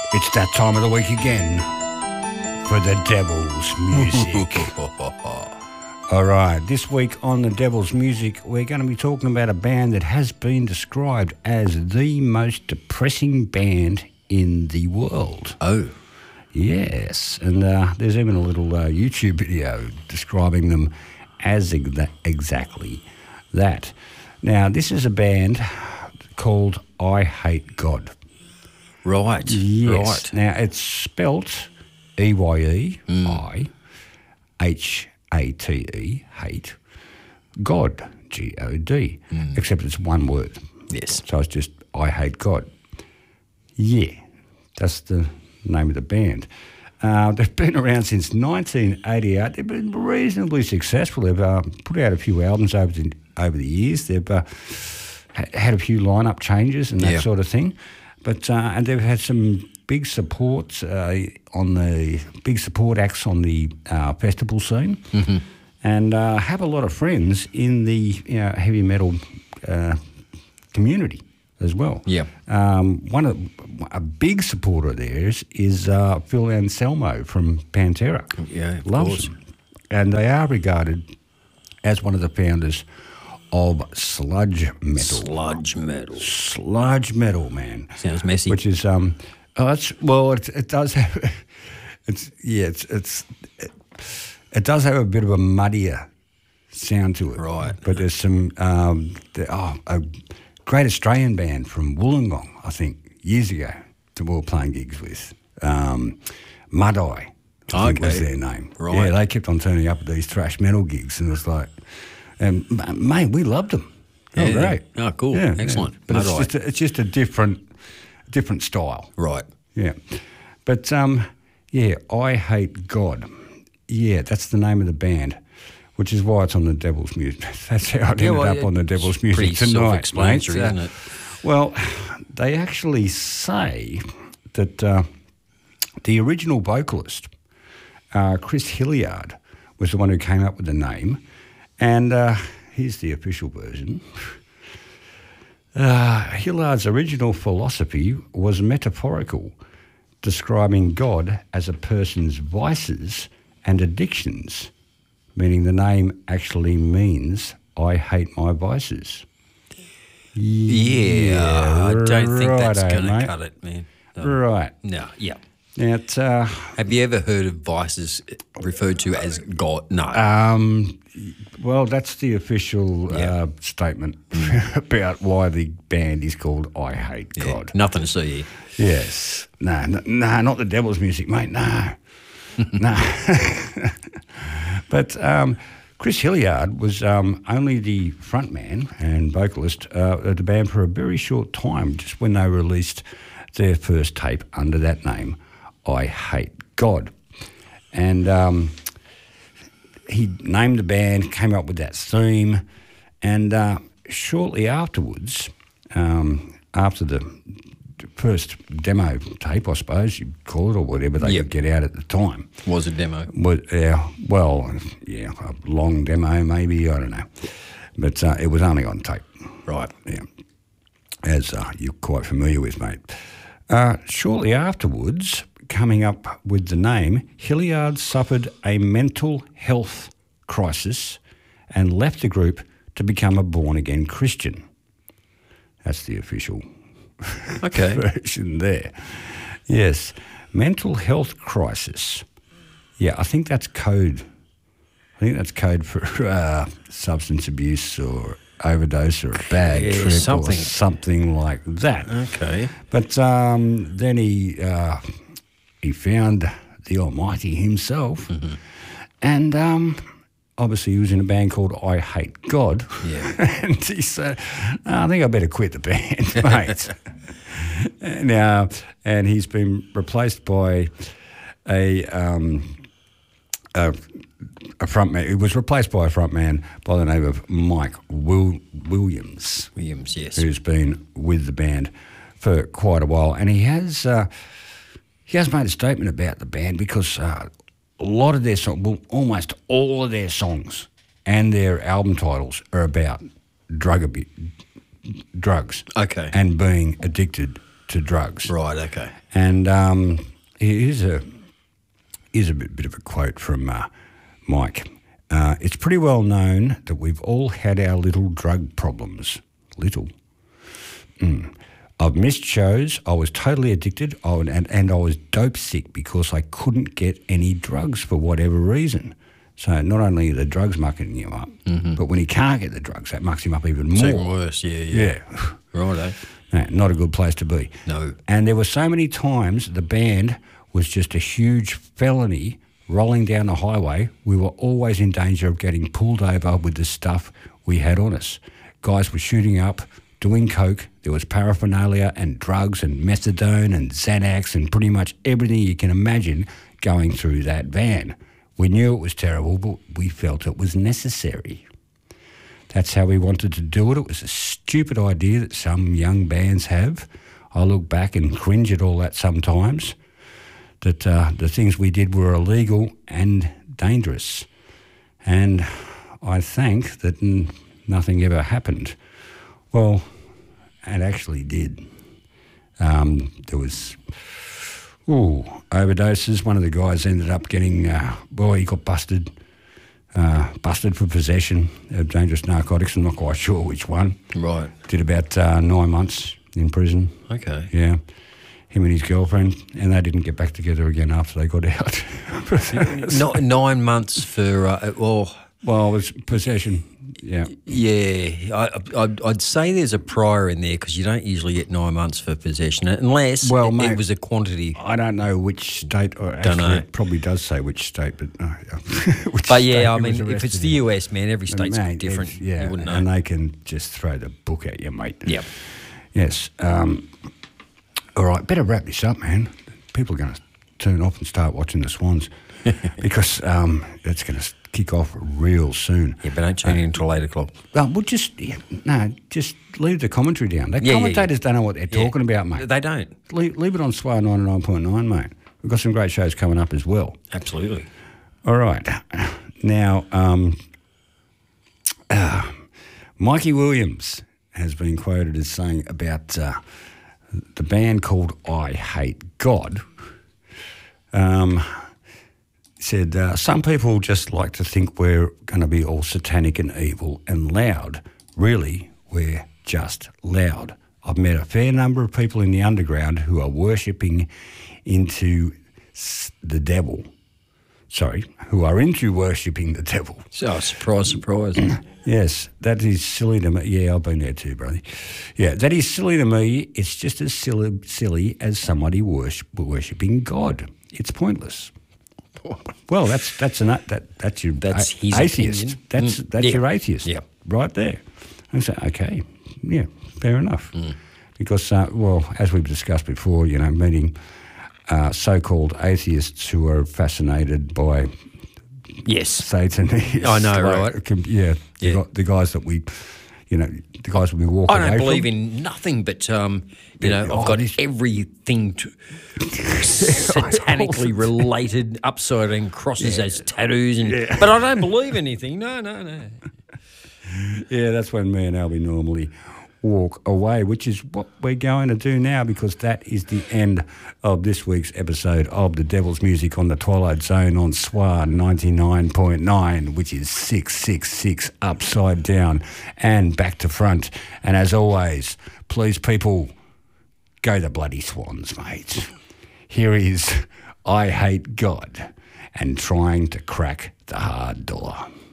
It's that time of the week again for the Devil's Music. All right, this week on the Devil's Music, we're going to be talking about a band that has been described as the most depressing band in the world. Oh. Yes, and there's even a little YouTube video describing them as exactly that. Now, this is a band called I Hate God. Right. Yes. Right. Now, it's spelt E-Y-E-I-H-A-T-E, hate, God, G-O-D, except it's one word. Yes. So it's just I Hate God. Yeah, that's the name of the band. They've been around since 1988. They've been reasonably successful. They've put out a few albums over the years. They've had a few lineup changes and that sort of thing. But and they've had some big supports on the big support acts on the festival scene, and have a lot of friends in the heavy metal community as well. Yeah. A big supporter of theirs is Phil Anselmo from Pantera. Yeah, of loves course. them, and they are regarded as one of the founders of sludge metal. Sludge metal, man. Sounds messy. Which is it does have it does have a bit of a muddier sound to it. Right. But there's some a great Australian band from Wollongong, I think, years ago that we were playing gigs with. Mud Eye, I think was their name. Right. Yeah, they kept on turning up at these thrash metal gigs, and it was like, mate, we loved them. They were great. Oh, cool. Yeah, Excellent. Yeah. But Mud Eye. it's just a different style. Right. Yeah. But, I Hate God. Yeah, that's the name of the band, which is why it's on the Devil's Music. That's how it ended up on the Devil's Music pretty tonight, self-explanatory, mate. isn't it? Well, they actually say that the original vocalist, Chris Hilliard, was the one who came up with the name. And here's the official version. Hilliard's original philosophy was metaphorical, describing God as a person's vices and addictions, meaning the name actually means I hate my vices. Yeah, I don't think that's righto, going to mate. cut it, man. Right. No, yeah. Now, it's, Have you ever heard of vices referred to as God? No. well, that's the official statement about why the band is called I Hate God. Nothing to see here. Yes. No, not the Devil's Music, mate, no. No. But Chris Hilliard was only the frontman and vocalist of the band for a very short time, just when they released their first tape under that name, I Hate God. And he named the band, came up with that theme, and shortly afterwards, after the first demo tape, I suppose you'd call it, or whatever they could get out at the time. Was a demo. A long demo maybe, I don't know. But it was only on tape. Right. Yeah, as you're quite familiar with, mate. Shortly afterwards, coming up with the name, Hilliard suffered a mental health crisis and left the group to become a born-again Christian. That's the official version there. Yes, mental health crisis. Yeah, I think that's code. I think that's code for substance abuse or overdose or a bad trip or something like that. Okay. But then he found the Almighty himself, and obviously he was in a band called I Hate God. Yeah. And he said, I think I better quit the band, mate. And he's been replaced by a frontman. He was replaced by a frontman by the name of Mike Williams. Williams, yes. Who's been with the band for quite a while. And he has made a statement about the band because a lot of their songs, well, almost all of their songs and their album titles are about drugs. Okay. And being addicted to drugs. Right, okay. And here's a bit of a quote from Mike. It's pretty well known that we've all had our little drug problems. Little. I've missed shows. I was totally addicted, and I was dope sick because I couldn't get any drugs for whatever reason. So not only are the drugs mucking you up, but when he can't get the drugs, that mucks him up even more. It's even worse, yeah. Righto. No, not a good place to be. No. And there were so many times the band was just a huge felony rolling down the highway. We were always in danger of getting pulled over with the stuff we had on us. Guys were shooting up, doing coke. There was paraphernalia and drugs and methadone and Xanax and pretty much everything you can imagine going through that van. We knew it was terrible, but we felt it was necessary. That's how we wanted to do it. It was a stupid idea that some young bands have. I look back and cringe at all that sometimes, that the things we did were illegal and dangerous. And I think that nothing ever happened. Well, it actually did. There was overdoses. One of the guys ended up getting, he got busted for possession of dangerous narcotics. I'm not quite sure which one. Right. Did about 9 months in prison. Okay. Yeah. Him and his girlfriend, and they didn't get back together again after they got out. Not 9 months for, Well, it was possession, yeah. Yeah, I'd say there's a prior in there because you don't usually get 9 months for possession unless it was a quantity. I don't know which state, or Don't know. it probably does say which state, but But yeah, I mean, if it's the US, man, every state's Mate, different. yeah, You wouldn't know. and they can just throw the book at you, mate. Yep. Yes. All right, better wrap this up, man. People are going to turn off and start watching the Swans because it's going to kick off real soon. Yeah, but don't tune in until 8 o'clock. Well, just leave the commentary down. The commentators don't know what they're talking about, mate. They don't. Leave it on SWAR 99.9, mate. We've got some great shows coming up as well. Absolutely. All right. Now, Mikey Williams has been quoted as saying about the band called I Hate God. Said, some people just like to think we're going to be all satanic and evil and loud. Really, we're just loud. I've met a fair number of people in the underground who are worshipping into the devil. Sorry, who are into worshipping the devil. So, surprise. Yes, that is silly to me. Yeah, I've been there too, brother. Yeah, that is silly to me. It's just as silly as somebody worshipping God. It's pointless. Well, that's your his atheist. opinion. That's your atheist. Yeah. Right there. I say, okay, yeah, fair enough. Because as we've discussed before, meeting so-called atheists who are fascinated by Satan. I know, right? Yeah. The guys that we, the guys that we walk away from. I don't believe in nothing, but I've got everything satanically related, upside down crosses as tattoos, but I don't believe anything. No. Yeah, that's when me and Albie normally walk away, which is what we're going to do now, because that is the end of this week's episode of The Devil's Music on the Twilight Zone on SWAR 99.9, which is 666 upside down and back to front. And as always, please, people, go the bloody Swans, mate. Here is I Hate God and Trying to Crack the Hard Door.